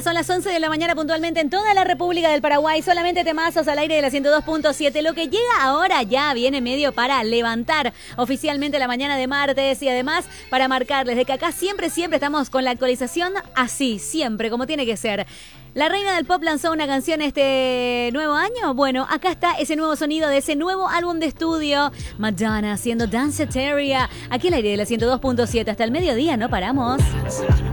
son las 11 de la mañana puntualmente en toda la República del Paraguay. Solamente temazos al aire de la 102.7. Lo que llega ahora ya viene medio para levantar oficialmente la mañana de martes y además para marcarles de que acá siempre estamos con la actualización así, siempre, como tiene que ser. La reina del pop lanzó una canción este nuevo año. Bueno, acá está ese nuevo sonido de ese nuevo álbum de estudio. Madonna haciendo Danceteria. Aquí al aire de la 102.7. Hasta el mediodía, no paramos.